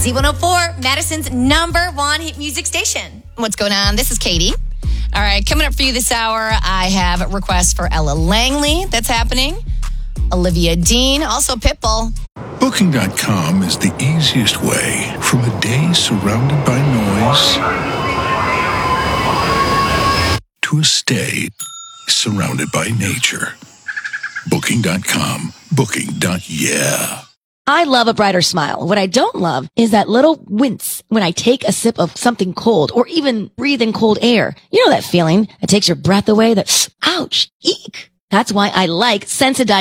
Z104, Madison's #1 hit music station. What's going on? This is Katie. All right, coming up for you this hour, I have requests for Ella Langley. That's happening. Olivia Dean, also Pitbull. Booking.com is the easiest way from a day surrounded by noise to a stay surrounded by nature. Booking.com. Booking.yeah. I love a brighter smile. What I don't love is that little wince when I take a sip of something cold or even breathe in cold air. You know that feeling that takes your breath away, that ouch, eek. That's why I like Sensodyne